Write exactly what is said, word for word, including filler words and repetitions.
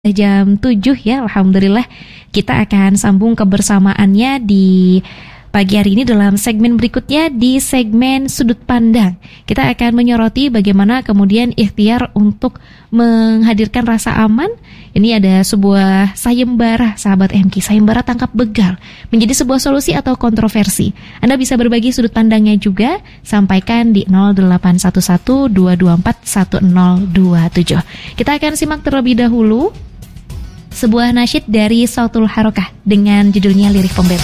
Jam tujuh ya, Alhamdulillah kita akan sambung kebersamaannya di pagi hari ini dalam segmen berikutnya di segmen Sudut Pandang. Kita akan menyoroti bagaimana kemudian ikhtiar untuk menghadirkan rasa aman. Ini ada sebuah sayembara, sahabat M K, sayembara tangkap begal menjadi sebuah solusi atau kontroversi. Anda bisa berbagi sudut pandangnya juga, sampaikan di nol delapan satu satu dua dua empat satu nol dua tujuh. Kita akan simak terlebih dahulu sebuah nasyid dari Sautul Harokah dengan judulnya Lirik Pembebas.